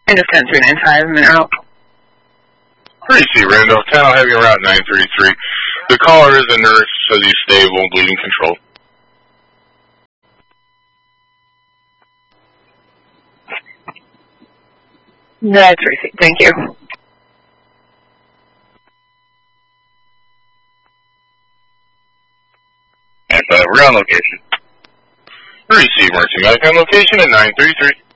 End of 10395, I'm in route. Receive Randolph 10, I'll have you route 933. The caller is a nurse, says he's stable, bleeding control. That's receipt, thank you. And we're on location. Receive Mercy Medic on location at 933.